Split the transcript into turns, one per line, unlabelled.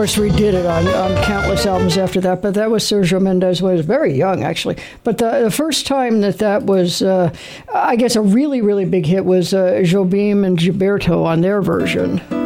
course, redid it on countless albums after that, but that was Sergio Mendes when he was very young, actually. But the first time that was, I guess, a really, really big hit was Jobim and Gilberto on their version.